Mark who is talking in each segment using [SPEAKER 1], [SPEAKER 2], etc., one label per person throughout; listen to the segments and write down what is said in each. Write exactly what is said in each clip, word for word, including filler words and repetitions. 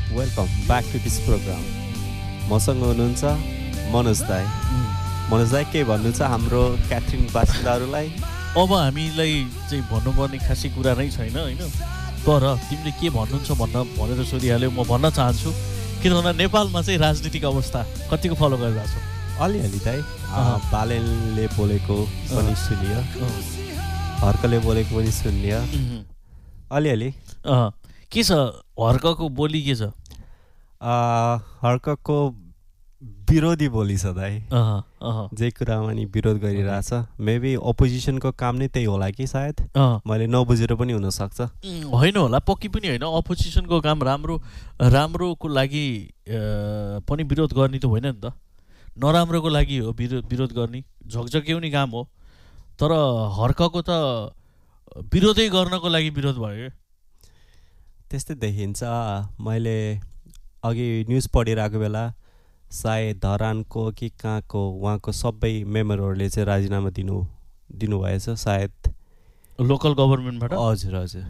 [SPEAKER 1] Welcome back to this programme. मसँग हुनुहुन्छ मनोज दाई। मनोज दाई के भन्नु छ हाम्रो क्याथरिन बासिन्दाहरूलाई?
[SPEAKER 2] अब हामीलाई चाहिँ भन्नुपर्ने खासै कुरा नै छैन होइन, तर तिमीले के भन्नुहुन्छ भन्न भनेर सोधिहाल्यो। म भन्न चाहन्छु किन भन्दा नेपालमा चाहिँ राजनीतिक अवस्था कतिको फलो गरिरहेको छ?
[SPEAKER 1] अलिअलि दाई। बालेनले बोलेको पनि सुनियो, हर्कले बोलेको पनि सुनियो, अलिअलि।
[SPEAKER 2] के छ हर्कको बोली? के छ
[SPEAKER 1] हर्कको विरोधी बोली छ दाइ। जे कुरामा नि विरोध गरिरहेछ। मेबी अपोजिसनको काम नै त्यही होला कि सायद, मैले नबुझेर पनि हुनसक्छ।
[SPEAKER 2] होइन होला, पक्की पनि होइन। अपोजिसनको काम राम्रो राम्रोको लागि पनि विरोध गर्ने त होइन नि त, नराम्रोको लागि हो विरोध विरोध गर्ने, झकझक्याउने काम हो। तर हर्कको त विरोधै गर्नको लागि विरोध भयो।
[SPEAKER 1] त्यस्तै देखिन्छ। मैले अघि न्युज पढिरहेको बेला सायद धरानको कि कहाँको उहाँको सबै मेम्बरहरूले चाहिँ राजीनामा दिनु दिनुभएछ सायद,
[SPEAKER 2] लोकल गभर्मेन्टबाट।
[SPEAKER 1] हजुर हजुर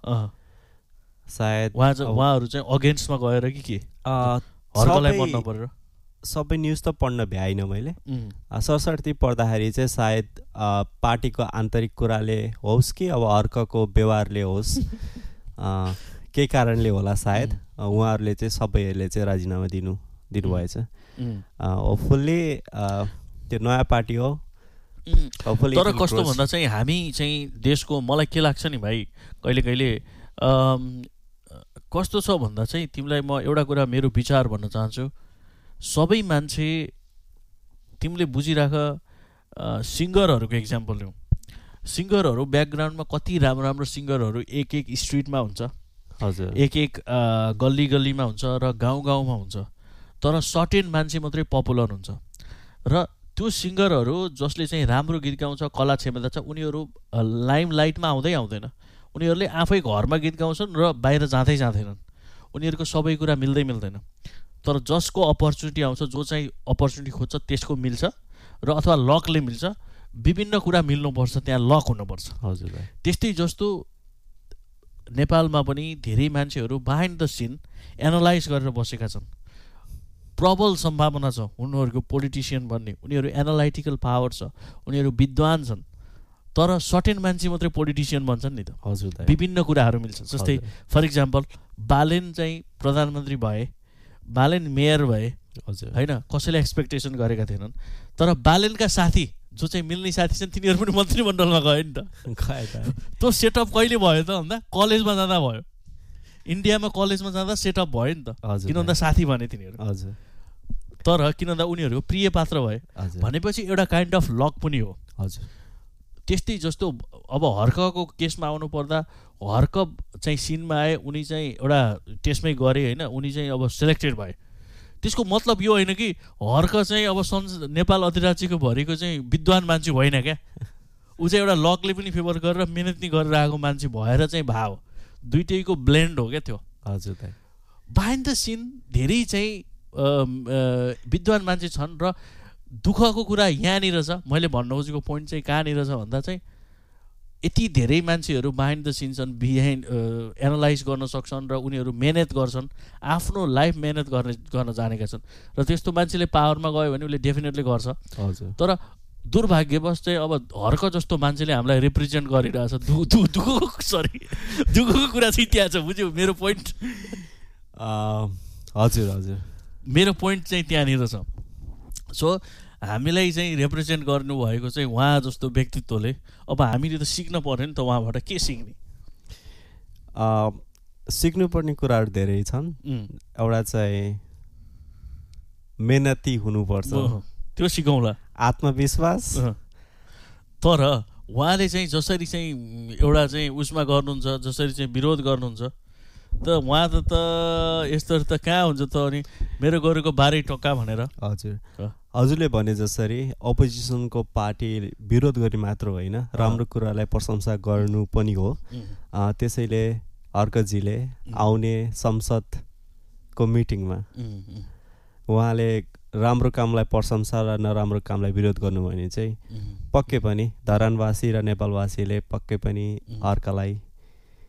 [SPEAKER 1] सायद
[SPEAKER 2] उहाँ उहाँहरू चाहिँ अगेन्स्टमा गएर कि के हर्कलाई मन नपरेर?
[SPEAKER 1] सबै न्युज त पढ्न भ्याइनँ मैले। सरसर्ती पढ्दाखेरि चाहिँ सायद पार्टीको आन्तरिक कुराले होस् कि अब हर्कको व्यवहारले होस्, केही कारणले होला सायद उहाँहरूले चाहिँ सबैहरूले चाहिँ राजीनामा दिनु दिनुभएछ। होपफुल्ली त्यो नयाँ पार्टी हो।
[SPEAKER 2] तर कस्तो भन्दा चाहिँ हामी चाहिँ देशको, मलाई के लाग्छ नि भाइ, कहिले कहिले कस्तो छ भन्दा चाहिँ तिमीलाई म एउटा कुरा मेरो विचार भन्न चाहन्छु। सबै मान्छे तिमीले बुझिराख, सिङ्गरहरूको इक्जाम्पल लिउँ। सिङ्गरहरू ब्याकग्राउन्डमा कति राम्रो राम्रो सिङ्गरहरू एक एक स्ट्रिटमा हुन्छ,
[SPEAKER 1] हजुर,
[SPEAKER 2] एक एक गल्ली गल्लीमा हुन्छ र गाउँ गाउँमा हुन्छ, तर सर्टेन मान्छे मात्रै पपुलर हुन्छ। र त्यो सिङ्गरहरू जसले चाहिँ राम्रो गीत गाउँछ, कला क्षमता छ, उनीहरू लाइम लाइटमा आउँदै आउँदैन। उनीहरूले आफै घरमा गीत गाउँछन् र बाहिर जाँदै जाँदैनन्। उनीहरूको सबै कुरा मिल्दै मिल्दैन। तर जसको अपर्च्युनिटी आउँछ, जो चाहिँ अपर्च्युनिटी खोज्छ त्यसको मिल्छ, र अथवा लकले मिल्छ। विभिन्न कुरा मिल्नुपर्छ, त्यहाँ लक हुनुपर्छ।
[SPEAKER 1] हजुर।
[SPEAKER 2] त्यस्तै जस्तो नेपालमा पनि धेरै मान्छेहरू बिहाइन्ड द सिन एनालाइज गरेर बसेका छन्। प्रबल सम्भावना छ उनीहरूको पोलिटिसियन बन्ने। उनीहरू एनालाइटिकल पावर छ, उनीहरू विद्वान छन्, तर सर्टेन मान्छे मात्रै पोलिटिसियन बन्छन् नि त।
[SPEAKER 1] हजुर।
[SPEAKER 2] विभिन्न कुराहरू मिल्छ। जस्तै फर इक्जाम्पल बालेन चाहिँ प्रधानमन्त्री भए, बालेन मेयर भए,
[SPEAKER 1] हजुर,
[SPEAKER 2] होइन, कसैले एक्सपेक्टेसन गरेका थिएनन्। तर बालेनका साथी जो चाहिँ मिल्ने साथी छन् तिनीहरू पनि मन्त्रीमण्डलमा गयो नि त। त्यो सेटअप कहिले भयो त भन्दा कलेजमा जाँदा भयो। इन्डियामा कलेजमा जाँदा सेटअप भयो नि त, किन भन्दा साथी भने तिनीहरू।
[SPEAKER 1] हजुर।
[SPEAKER 2] तर किन भन्दा उनीहरू प्रिय पात्र भए भनेपछि एउटा काइन्ड अफ लक पनि हो।
[SPEAKER 1] हजुर।
[SPEAKER 2] त्यस्तै जस्तो अब हर्कको केसमा आउनु पर्दा, हर्क चाहिँ सिनमा आए, उनी चाहिँ एउटा टेस्टमै गरे होइन, उनी चाहिँ अब सेलेक्टेड भए। त्यसको मतलब यो होइन कि हर्क चाहिँ अब सन् नेपाल अधिराज्यको भरिको चाहिँ विद्वान मान्छे होइन क्या। ऊ चाहिँ एउटा लकले पनि फेभर गरेर मिहिनेत नि गरेर आएको मान्छे भएर चाहिँ भाव दुइटैको ब्लेन्ड हो क्या त्यो।
[SPEAKER 1] हजुर।
[SPEAKER 2] बिहाइन्ड द सिन धेरै चाहिँ विद्वान मान्छे छन् र दुःखको कुरा यहाँनिर छ। मैले भन्न खोजेको पोइन्ट चाहिँ कहाँनिर छ भन्दा चाहिँ यति धेरै मान्छेहरू बिहाइन्ड द सिन छन्, बिहाइन्ड एनालाइज गर्न सक्छन् र उनीहरू मेहनत गर्छन्, आफ्नो लाइफ मेहनत गर्ने गर्न जानेका छन्। र त्यस्तो मान्छेले पावरमा गयो भने उसले डेफिनेटली गर्छ।
[SPEAKER 1] हजुर।
[SPEAKER 2] तर दुर्भाग्यवश चाहिँ अब हर्क जस्तो मान्छेले हामीलाई रिप्रेजेन्ट गरिरहेछ। दु दु दुःखको सरी दुःखको कुरा चाहिँ त्यहाँ छ, बुझ्यौ मेरो पोइन्ट?
[SPEAKER 1] हजुर हजुर,
[SPEAKER 2] मेरो पोइन्ट चाहिँ त्यहाँनिर छ। सो हामीलाई चाहिँ रिप्रेजेन्ट गर्नुभएको चाहिँ उहाँ जस्तो व्यक्तित्वले। अब हामीले त सिक्न पऱ्यो नि त, उहाँबाट के सिक्ने?
[SPEAKER 1] सिक्नुपर्ने कुराहरू धेरै छन्। एउटा चाहिँ मेहनती हुनुपर्छ,
[SPEAKER 2] त्यो सिकौँला,
[SPEAKER 1] आत्मविश्वास।
[SPEAKER 2] तर उहाँले चाहिँ जसरी चाहिँ एउटा चाहिँ उसमा गर्नुहुन्छ, जसरी चाहिँ विरोध गर्नुहुन्छ, त उहाँ त त यस्तो त कहाँ हुन्छ त? अनि मेरो गोरुको बाह्रै टक्का भनेर।
[SPEAKER 1] हजुर, हजुरले भने जसरी अपोजिसनको पार्टी विरोध गर्ने मात्र होइन, राम्रो कुरालाई प्रशंसा गर्नु पनि हो। त्यसैले हर्कजीले आउने संसदको मिटिङमा उहाँले राम्रो कामलाई प्रशंसा र नराम्रो कामलाई विरोध गर्नुभयो भने चाहिँ पक्कै पनि धरानवासी र नेपालवासीले पक्कै पनि हर्कलाई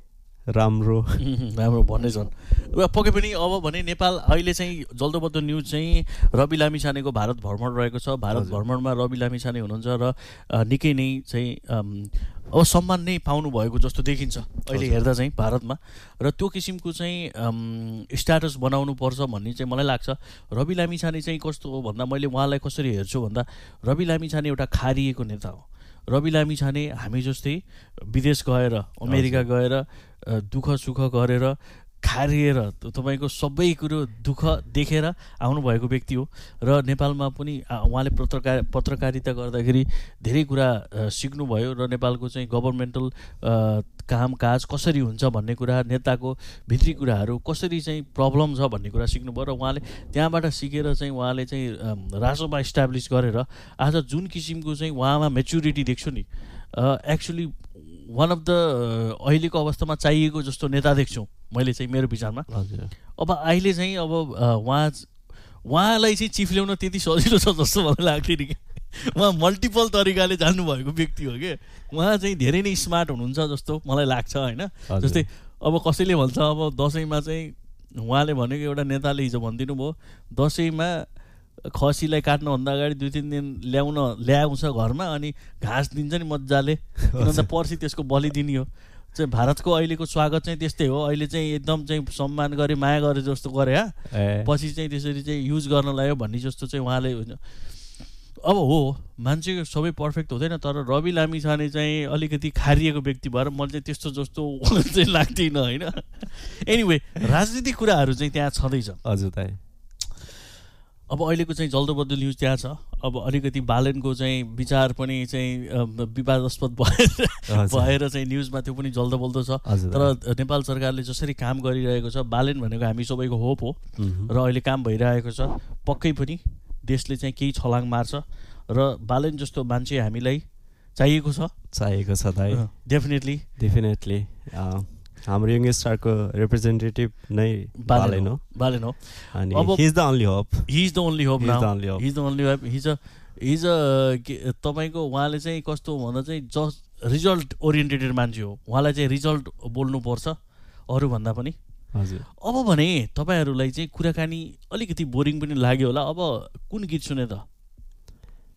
[SPEAKER 1] राम्रो
[SPEAKER 2] राम्रो भन्ने छन् र पक्कै पनि अब भने नेपाल अहिले चाहिँ जल्दोबल्दो न्युज चाहिँ रवि लामिछानेको भारत भ्रमण रहेको छ। भारत भ्रमणमा रवि लामिछाने हुनुहुन्छ र निकै नै चाहिँ अब सम्मान नै पाउनु भएको जस्तो देखिन्छ अहिले हेर्दा चाहिँ भारतमा। र त्यो किसिमको चाहिँ स्ट्याटस बनाउनु पर्छ भन्ने चाहिँ मलाई लाग्छ। रवि लामिछाने चाहिँ कस्तो हो भन्दा मैले उहाँलाई कसरी हेर्छु भन्दा रवि लामिछाने एउटा खारिएको नेता हो। रवि लामिछाने हामी जस्तै विदेश गएर अमेरिका गएर दुःख सुख गरेर खारिएर तपाईँको सबै कुरो दुःख देखेर आउनुभएको व्यक्ति हो र नेपालमा पनि उहाँले पत्रकार पत्रकारिता गर्दाखेरि धेरै कुरा सिक्नुभयो र नेपालको चाहिँ गभर्मेन्टल कामकाज कसरी हुन्छ भन्ने कुरा, नेताको भित्री कुराहरू कसरी चाहिँ प्रब्लम छ भन्ने कुरा सिक्नुभयो र उहाँले त्यहाँबाट सिकेर चाहिँ उहाँले चाहिँ राष्ट्रमा इस्टाब्लिस गरेर आज जुन किसिमको चाहिँ उहाँमा मेच्युरिटी देख्छु नि, एक्चुअली वान अफ द अहिलेको अवस्थामा चाहिएको जस्तो नेता देख्छु मैले चाहिँ मेरो विचारमा। अब अहिले चाहिँ अब उहाँ उहाँलाई चाहिँ चिफ ल्याउन त्यति सजिलो छ जस्तो मलाई लाग्थ्यो नि कि उहाँ मल्टिपल तरिकाले जान्नुभएको व्यक्ति हो कि उहाँ चाहिँ धेरै नै स्मार्ट हुनुहुन्छ जस्तो मलाई लाग्छ होइन। जस्तै अब कसैले भन्छ अब दसैँमा चाहिँ उहाँले भनेको एउटा नेताले हिजो भनिदिनु भयो दसैँमा खसीलाई काट्नुभन्दा अगाडि दुई तिन दिन ल्याउन ल्याउँछ घरमा अनि घाँस दिन्छ नि मजाले, किनभने पर्सि त्यसको बलि दिने हो। चाहिँ भारतको अहिलेको स्वागत चाहिँ त्यस्तै हो। अहिले चाहिँ एकदम चाहिँ सम्मान गरे माया गरे जस्तो गरे हा पछि चाहिँ त्यसरी चाहिँ युज गर्न लाग्यो भन्ने जस्तो चाहिँ उहाँले अब हो। मान्छे सबै पर्फेक्ट हुँदैन तर रवि लामिछाने चाहिँ अलिकति खारिएको व्यक्ति भएर मैले चाहिँ त्यस्तो जस्तो चाहिँ लाग्दैन होइन। एनिवे राजनीतिक कुराहरू चाहिँ त्यहाँ छँदैछ।
[SPEAKER 1] हजुर दाइ
[SPEAKER 2] अब अहिलेको चाहिँ जल्दोबल्दो न्युज त्यहाँ छ। अब अलिकति बालेनको चाहिँ विचार पनि चाहिँ विवादास्पद भएर भएर चाहिँ न्युजमा त्यो पनि जल्दोबल्दो छ। तर नेपाल सरकारले जसरी काम गरिरहेको छ, बालेन भनेको हामी सबैको होप हो र अहिले काम भइरहेको छ। पक्कै पनि देशले चाहिँ केही छलाङ मार्छ र बालेन जस्तो मान्छे हामीलाई चाहिएको छ
[SPEAKER 1] चाहिएको छ दाइ।
[SPEAKER 2] डेफिनेटली
[SPEAKER 1] डेफिनेटली हाम्रो यङ स्टारको रिप्रेजेन्टेटिभ नै बालेन हो बालेन हो अनि he is the only hope
[SPEAKER 2] he is the only hope now he is the only hope his a his a तपाईँको उहाँले चाहिँ कस्तो भन्दा चाहिँ जस्ट रिजल्ट ओरिएन्टेडेड मान्छे हो। उहाँलाई चाहिँ रिजल्ट बोल्नुपर्छ अरूभन्दा पनि।
[SPEAKER 1] हजुर
[SPEAKER 2] अब भने तपाईँहरूलाई चाहिँ कुराकानी अलिकति बोरिङ पनि लाग्यो होला। अब कुन गीत सुने त?